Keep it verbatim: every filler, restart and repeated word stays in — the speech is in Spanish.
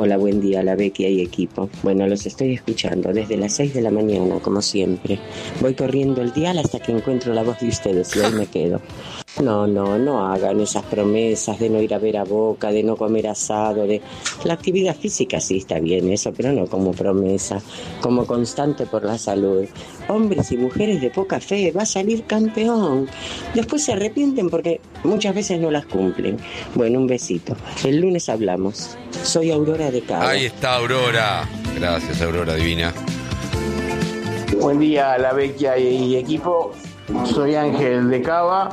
Hola, buen día, la Becky y equipo. Bueno, los estoy escuchando desde las seis de la mañana, como siempre. Voy corriendo el dial hasta que encuentro la voz de ustedes y ahí me quedo. No, no, no hagan esas promesas de no ir a ver a Boca, de no comer asado, de... La actividad física sí está bien, eso, pero no como promesa, como constante por la salud. Hombres y mujeres de poca fe, va a salir campeón. Después se arrepienten porque muchas veces no las cumplen. Bueno, un besito. El lunes hablamos. Soy Aurora de Cabo. Ahí está Aurora. Gracias, Aurora divina. Buen día, la Vecchia y equipo. Soy Ángel de Cava.